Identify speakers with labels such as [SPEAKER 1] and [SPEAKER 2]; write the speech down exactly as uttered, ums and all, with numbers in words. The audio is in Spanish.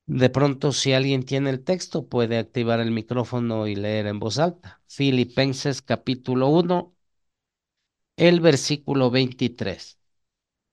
[SPEAKER 1] De pronto, si alguien tiene el texto, puede activar el micrófono y leer en voz alta. Filipenses capítulo uno, el versículo veintitrés.